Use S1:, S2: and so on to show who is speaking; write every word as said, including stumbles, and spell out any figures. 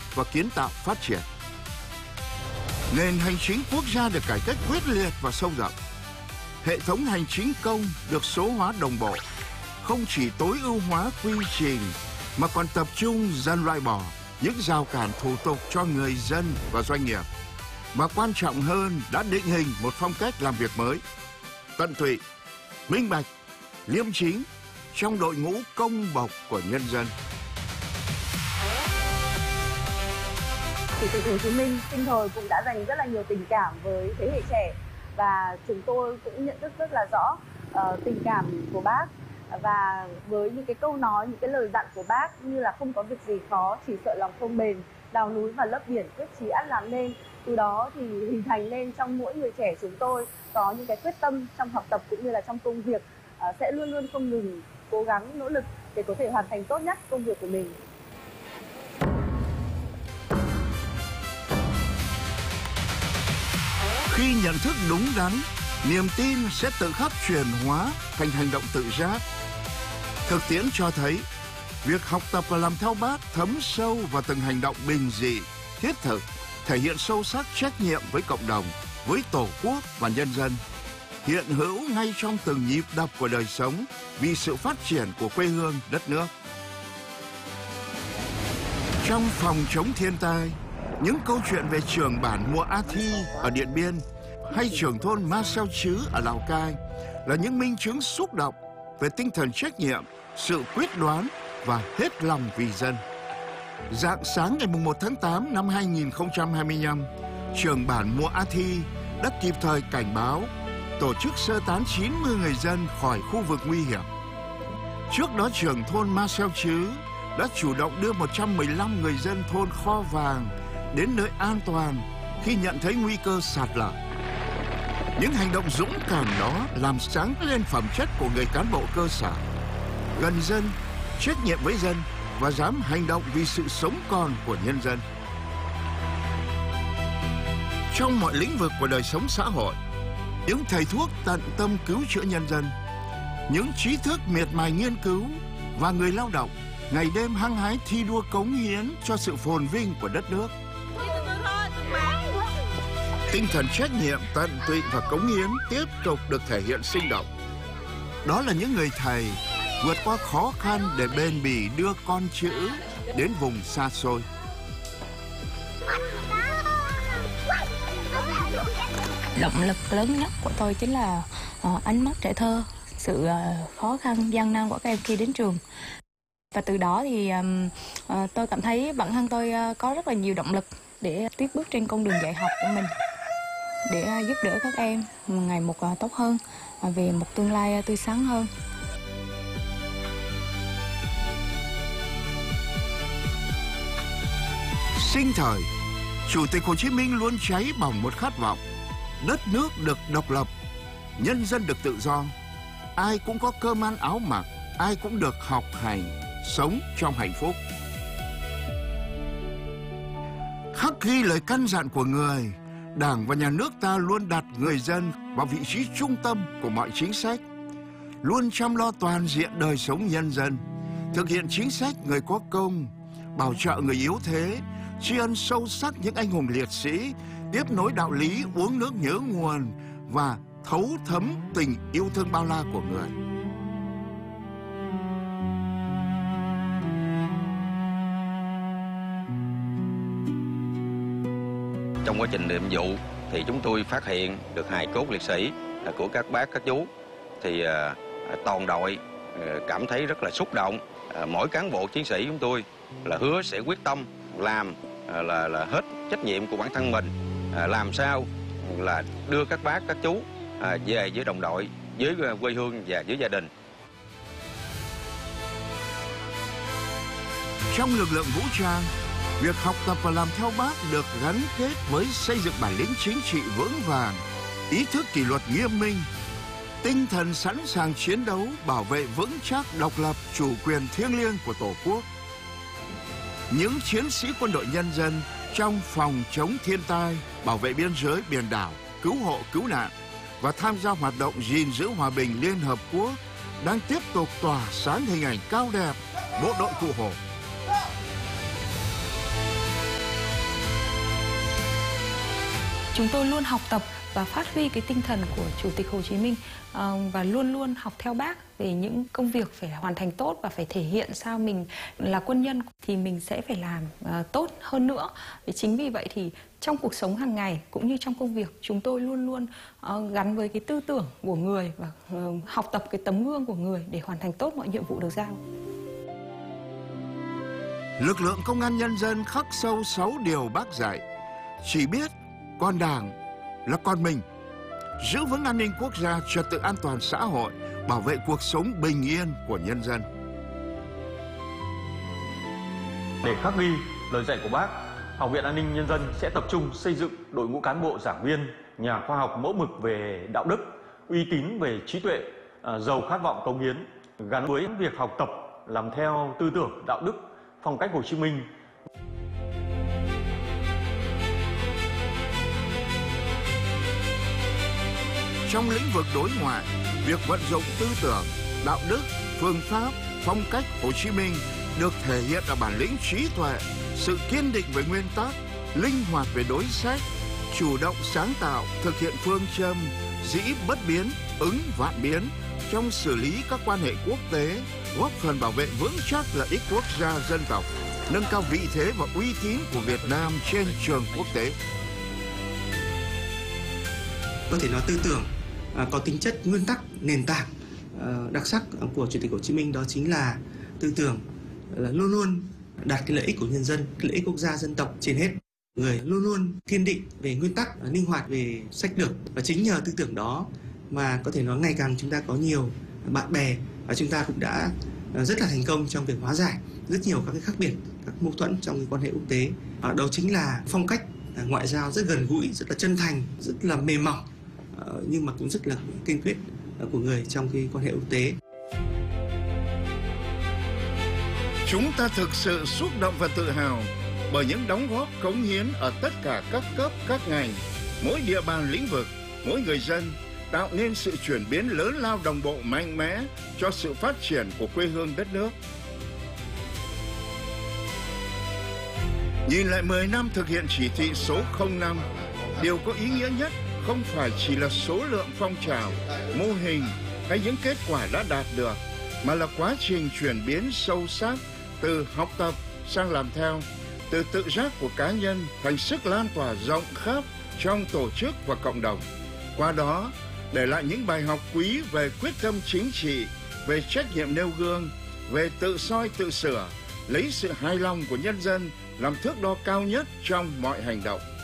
S1: và kiến tạo phát triển. Nền hành chính quốc gia được cải cách quyết liệt và sâu rộng. Hệ thống hành chính công được số hóa đồng bộ, không chỉ tối ưu hóa quy trình mà còn tập trung dần loại bỏ những rào cản thủ tục cho người dân và doanh nghiệp. Và quan trọng hơn, đã định hình một phong cách làm việc mới, tận tụy, minh bạch, liêm chính trong đội ngũ công bộc của nhân dân.
S2: Chủ tịch Hồ Chí Minh sinh thời cũng đã dành rất là nhiều tình cảm với thế hệ trẻ, và chúng tôi cũng nhận thức rất là rõ uh, tình cảm của bác. Và với những cái câu nói, những cái lời dặn của bác như là không có việc gì khó, chỉ sợ lòng không bền, đào núi và lấp biển, quyết chí ắt làm nên. Từ đó thì hình thành nên trong mỗi người trẻ chúng tôi có những cái quyết tâm trong học tập cũng như là trong công việc, uh, sẽ luôn luôn không ngừng cố gắng nỗ lực để có thể hoàn thành tốt nhất công việc của mình.
S1: Khi nhận thức đúng đắn, niềm tin sẽ tự khắc chuyển hóa thành hành động tự giác. Thực tiễn cho thấy, việc học tập và làm theo bác thấm sâu vào từng hành động bình dị, thiết thực, thể hiện sâu sắc trách nhiệm với cộng đồng, với Tổ quốc và nhân dân, hiện hữu ngay trong từng nhịp đập của đời sống vì sự phát triển của quê hương đất nước. Trong phòng chống thiên tai, những câu chuyện về trưởng bản Mùa A Thi ở Điện Biên hay trưởng thôn Ma Xeo Chứ ở Lào Cai là những minh chứng xúc động về tinh thần trách nhiệm, sự quyết đoán và hết lòng vì dân. Rạng sáng ngày mùng một tháng tám năm hai nghìn không trăm hai mươi lăm, trưởng bản Mùa A Thi đã kịp thời cảnh báo, tổ chức sơ tán chín mươi người dân khỏi khu vực nguy hiểm. Trước đó, trưởng thôn Ma Xeo Chứ đã chủ động đưa một trăm mười lăm người dân thôn Kho Vàng đến nơi an toàn khi nhận thấy nguy cơ sạt lở. Những hành động dũng cảm đó làm sáng lên phẩm chất của người cán bộ cơ sở, gần dân, trách nhiệm với dân và dám hành động vì sự sống còn của nhân dân. Trong mọi lĩnh vực của đời sống xã hội, những thầy thuốc tận tâm cứu chữa nhân dân, những trí thức miệt mài nghiên cứu và người lao động ngày đêm hăng hái thi đua cống hiến cho sự phồn vinh của đất nước. Tinh thần trách nhiệm, tận tụy và cống hiến tiếp tục được thể hiện sinh động. Đó là những người thầy vượt qua khó khăn để bền bỉ đưa con chữ đến vùng xa xôi.
S3: Động lực lớn nhất của tôi chính là uh, ánh mắt trẻ thơ, sự uh, khó khăn, gian nan của các em khi đến trường. Và từ đó thì um, uh, tôi cảm thấy bản thân tôi uh, có rất là nhiều động lực để tiếp bước trên con đường dạy học của mình, để uh, giúp đỡ các em ngày một uh, tốt hơn, uh, về một tương lai uh, tươi sáng hơn.
S1: Sinh thời, Chủ tịch Hồ Chí Minh luôn cháy bỏng một khát vọng: đất nước được độc lập, nhân dân được tự do, ai cũng có cơm ăn áo mặc, ai cũng được học hành, sống trong hạnh phúc. Khắc ghi lời căn dặn của người, Đảng và Nhà nước ta luôn đặt người dân vào vị trí trung tâm của mọi chính sách, luôn chăm lo toàn diện đời sống nhân dân, thực hiện chính sách người có công, bảo trợ người yếu thế, tri ân sâu sắc những anh hùng liệt sĩ, tiếp nối đạo lý uống nước nhớ nguồn và thấu thấm tình yêu thương bao la của người.
S4: Trong quá trình nhiệm vụ thì chúng tôi phát hiện được hài cốt liệt sĩ của các bác các chú, thì toàn đội cảm thấy rất là xúc động. Mỗi cán bộ chiến sĩ chúng tôi là hứa sẽ quyết tâm làm là là hết trách nhiệm của bản thân mình, làm sao là đưa các bác các chú về với đồng đội, với quê hương và với gia đình.
S1: Trong lực lượng vũ trang, việc học tập và làm theo bác được gắn kết với xây dựng bản lĩnh chính trị vững vàng, ý thức kỷ luật nghiêm minh, tinh thần sẵn sàng chiến đấu bảo vệ vững chắc độc lập, chủ quyền thiêng liêng của Tổ quốc. Những chiến sĩ quân đội nhân dân trong phòng chống thiên tai, bảo vệ biên giới biển đảo, cứu hộ cứu nạn và tham gia hoạt động gìn giữ hòa bình Liên Hợp Quốc đang tiếp tục tỏa sáng hình ảnh cao đẹp bộ đội Cụ Hồ.
S3: Chúng tôi luôn học tập và phát huy cái tinh thần của Chủ tịch Hồ Chí Minh và luôn luôn học theo Bác về những công việc phải hoàn thành tốt và phải thể hiện sao mình là quân nhân thì mình sẽ phải làm tốt hơn nữa. Chính vì vậy thì trong cuộc sống hàng ngày cũng như trong công việc, chúng tôi luôn luôn gắn với cái tư tưởng của người và học tập cái tấm gương của người để hoàn thành tốt mọi nhiệm vụ được giao.
S1: Lực lượng công an nhân dân khắc sâu sáu điều Bác dạy: chỉ biết con Đảng là con mình, giữ vững an ninh quốc gia, trật tự an toàn xã hội, bảo vệ cuộc sống bình yên của nhân dân.
S5: Để khắc ghi lời dạy của Bác, Học viện An ninh Nhân dân sẽ tập trung xây dựng đội ngũ cán bộ giảng viên, nhà khoa học mẫu mực về đạo đức, uy tín về trí tuệ, giàu khát vọng cống hiến, gắn với việc học tập làm theo tư tưởng, đạo đức, phong cách Hồ Chí Minh.
S1: Trong lĩnh vực đối ngoại, việc vận dụng tư tưởng, đạo đức, phương pháp, phong cách Hồ Chí Minh được thể hiện ở bản lĩnh trí tuệ, sự kiên định về nguyên tắc, linh hoạt về đối sách, chủ động sáng tạo, thực hiện phương châm dĩ bất biến, ứng vạn biến trong xử lý các quan hệ quốc tế, góp phần bảo vệ vững chắc lợi ích quốc gia dân tộc, nâng cao vị thế và uy tín của Việt Nam trên trường quốc tế.
S6: Có thể nói tư tưởng à, có tính chất nguyên tắc nền tảng à, đặc sắc của Chủ tịch Hồ Chí Minh, đó chính là tư tưởng là luôn luôn đặt cái lợi ích của nhân dân, cái lợi ích quốc gia dân tộc trên hết. Người luôn luôn kiên định về nguyên tắc, linh hoạt về sách lược, và chính nhờ tư tưởng đó mà có thể nói ngày càng chúng ta có nhiều bạn bè và chúng ta cũng đã rất là thành công trong việc hóa giải rất nhiều các cái khác biệt, các mâu thuẫn trong cái quan hệ quốc tế. À, đó chính là phong cách ngoại giao rất gần gũi, rất là chân thành, rất là mềm mỏng, nhưng mà cũng rất là kiên quyết của người trong cái quan hệ quốc tế.
S1: Chúng ta thực sự xúc động và tự hào bởi những đóng góp cống hiến ở tất cả các cấp, các ngành, mỗi địa bàn lĩnh vực, mỗi người dân, tạo nên sự chuyển biến lớn lao đồng bộ mạnh mẽ cho sự phát triển của quê hương đất nước. Nhìn lại mười năm thực hiện chỉ thị số không năm, điều có ý nghĩa nhất không phải chỉ là số lượng phong trào, mô hình hay những kết quả đã đạt được, mà là quá trình chuyển biến sâu sắc từ học tập sang làm theo, từ tự giác của cá nhân thành sức lan tỏa rộng khắp trong tổ chức và cộng đồng. Qua đó, để lại những bài học quý về quyết tâm chính trị, về trách nhiệm nêu gương, về tự soi tự sửa, lấy sự hài lòng của nhân dân làm thước đo cao nhất trong mọi hành động.